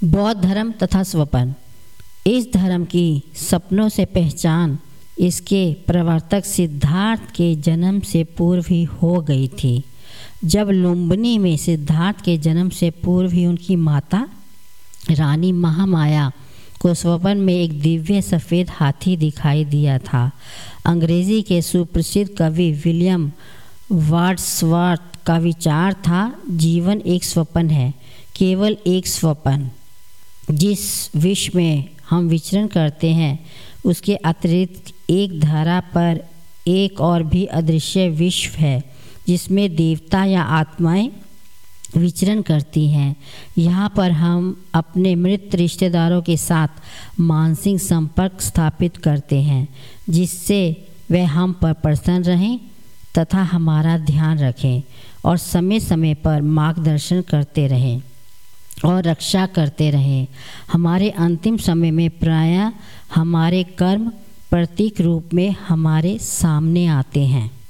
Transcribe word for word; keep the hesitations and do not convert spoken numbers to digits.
बौद्ध धर्म तथा स्वपन। इस धर्म की सपनों से पहचान इसके प्रवर्तक सिद्धार्थ के जन्म से पूर्व ही हो गई थी। जब लुम्बिनी में सिद्धार्थ के जन्म से पूर्व ही उनकी माता रानी महामाया को स्वप्न में एक दिव्य सफ़ेद हाथी दिखाई दिया था। अंग्रेज़ी के सुप्रसिद्ध कवि विलियम वर्ड्सवर्थ का विचार था, जीवन एक स्वप्न है, केवल एक स्वप्न। जिस विश्व में हम विचरण करते हैं उसके अतिरिक्त एक धरा पर एक और भी अदृश्य विश्व है जिसमें देवता या आत्माएं विचरण करती हैं। यहाँ पर हम अपने मृत रिश्तेदारों के साथ मानसिक संपर्क स्थापित करते हैं जिससे वे हम पर प्रसन्न रहें तथा हमारा ध्यान रखें और समय समय पर मार्गदर्शन करते रहें और रक्षा करते रहें। हमारे अंतिम समय में प्रायः हमारे कर्म प्रतीक रूप में हमारे सामने आते हैं।